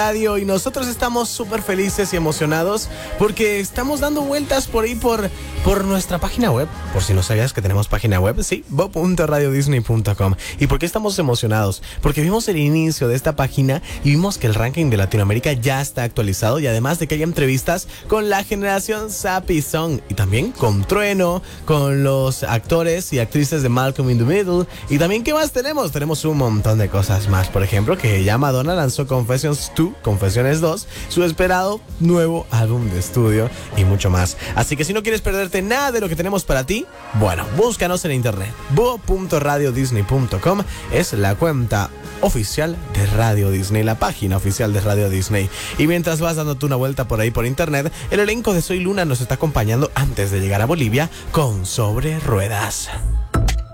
Radio y nosotros estamos súper felices y emocionados porque estamos dando vueltas por ahí por nuestra página web. Por si no sabías que tenemos página web, sí, bo.radiodisney.com. ¿Y por qué estamos emocionados? Porque vimos el inicio de esta página y vimos que el ranking de Latinoamérica ya está actualizado, y además de que hay entrevistas con la generación Sappy Song y también con Trueno, con los actores y actrices de Malcolm in the Middle. Y también, ¿qué más tenemos? Tenemos un montón de cosas más. Por ejemplo, que ya Madonna lanzó Confessiones 2, su esperado nuevo álbum de estudio y mucho más. Así que si no quieres perderte nada de lo que tenemos para ti, bueno, búscanos en internet. bo.radiodisney.com es la cuenta oficial de Radio Disney, la página oficial de Radio Disney. Y mientras vas dándote una vuelta por ahí por internet, el elenco de Soy Luna nos está acompañando antes de llegar a Bolivia con Sobre Ruedas.